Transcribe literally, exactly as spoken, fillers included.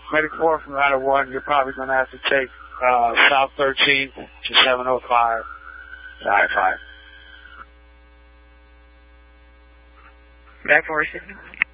Medic four from Ladder one, you're probably going to have to take uh, South thirteen to seven oh five to I five. Back for signal.